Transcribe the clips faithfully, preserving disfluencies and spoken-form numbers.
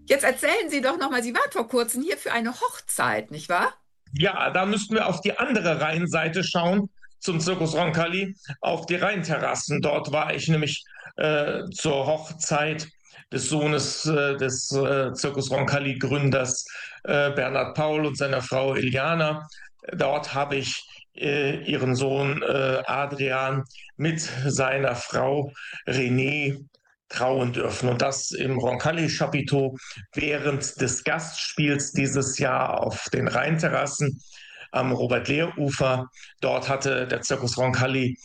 Jetzt erzählen Sie doch nochmal, Sie waren vor kurzem hier für eine Hochzeit, nicht wahr? Ja, da müssten wir auf die andere Rheinseite schauen, zum Circus Roncalli, auf die Rheinterrassen. Dort war ich nämlich äh, zur Hochzeit des Sohnes äh, des äh, Circus Roncalli-Gründers äh, Bernhard Paul und seiner Frau Iliana. Dort habe ich äh, ihren Sohn äh, Adrian mit seiner Frau Renée trauen dürfen. Und das im Roncalli-Chapiteau während des Gastspiels dieses Jahr auf den Rheinterrassen am Robert-Lehr-Ufer. Dort hatte der Circus Roncalli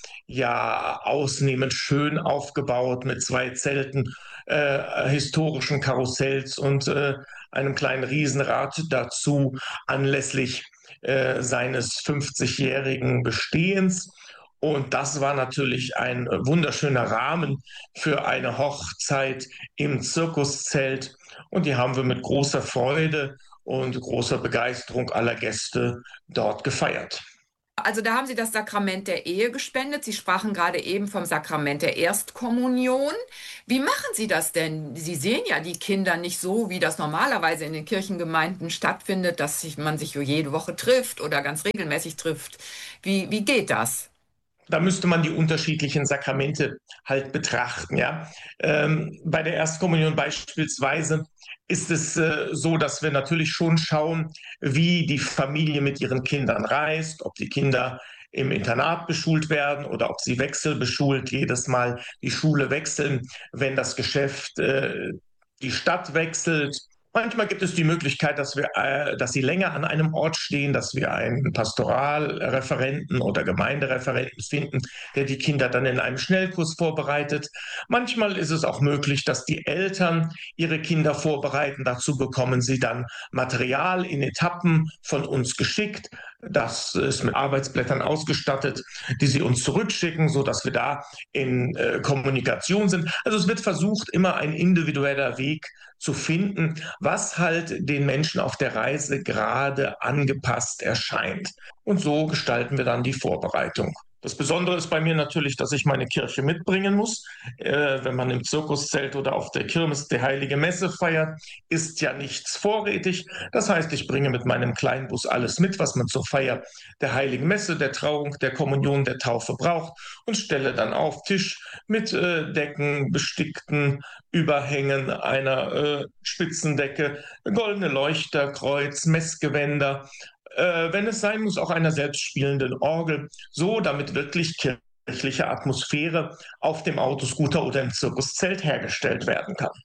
ja ausnehmend schön aufgebaut mit zwei Zelten, äh, historischen Karussells und äh, einem kleinen Riesenrad dazu anlässlich äh, seines fünfzigjährigen Bestehens. Und das war natürlich ein wunderschöner Rahmen für eine Hochzeit im Zirkuszelt. Und die haben wir mit großer Freude und großer Begeisterung aller Gäste dort gefeiert. Also da haben Sie das Sakrament der Ehe gespendet. Sie sprachen gerade eben vom Sakrament der Erstkommunion. Wie machen Sie das denn? Sie sehen ja die Kinder nicht so, wie das normalerweise in den Kirchengemeinden stattfindet, dass sich, man sich jede Woche trifft oder ganz regelmäßig trifft. Wie, wie geht das? Da müsste man die unterschiedlichen Sakramente halt betrachten, ja. Ähm, bei der Erstkommunion beispielsweise ist es äh, so, dass wir natürlich schon schauen, wie die Familie mit ihren Kindern reist, ob die Kinder im Internat beschult werden oder ob sie wechselbeschult jedes Mal die Schule wechseln, wenn das Geschäft äh, die Stadt wechselt. Manchmal gibt es die Möglichkeit, dass wir, äh, dass sie länger an einem Ort stehen, dass wir einen Pastoralreferenten oder Gemeindereferenten finden, der die Kinder dann in einem Schnellkurs vorbereitet. Manchmal ist es auch möglich, dass die Eltern ihre Kinder vorbereiten. Dazu bekommen sie dann Material in Etappen von uns geschickt. Das ist mit Arbeitsblättern ausgestattet, die sie uns zurückschicken, so dass wir da in äh, Kommunikation sind. Also es wird versucht, immer ein individueller Weg zu finden, was halt den Menschen auf der Reise gerade angepasst erscheint. Und so gestalten wir dann die Vorbereitung. Das Besondere ist bei mir natürlich, dass ich meine Kirche mitbringen muss. Äh, wenn man im Zirkuszelt oder auf der Kirmes die Heilige Messe feiert, ist ja nichts vorrätig. Das heißt, ich bringe mit meinem Kleinbus alles mit, was man zur Feier der Heiligen Messe, der Trauung, der Kommunion, der Taufe braucht und stelle dann auf Tisch mit äh, Decken, bestickten Überhängen einer äh, Spitzendecke, goldene Leuchter, Kreuz, Messgewänder, äh, wenn es sein muss, auch einer selbstspielenden Orgel, so damit wirklich kirchliche Atmosphäre auf dem Autoscooter oder im Zirkuszelt hergestellt werden kann.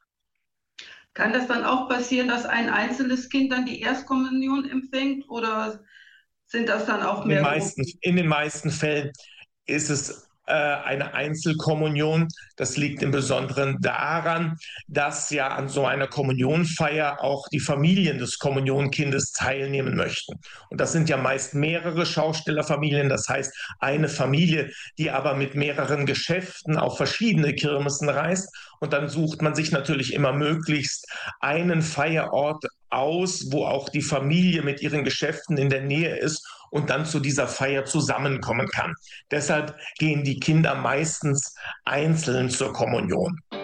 Kann das dann auch passieren, dass ein einzelnes Kind dann die Erstkommunion empfängt oder sind das dann auch In den mehr meisten, Gruppen? in den meisten Fällen ist es äh, eine Einzelkommunion. Das liegt im Besonderen daran, dass ja an so einer Kommunionfeier auch die Familien des Kommunionkindes teilnehmen möchten. Und das sind ja meist mehrere Schaustellerfamilien, das heißt eine Familie, die aber mit mehreren Geschäften auf verschiedene Kirmessen reist. Und dann sucht man sich natürlich immer möglichst einen Feierort aus, wo auch die Familie mit ihren Geschäften in der Nähe ist und dann zu dieser Feier zusammenkommen kann. Deshalb gehen die Kinder meistens einzeln zur Kommunion.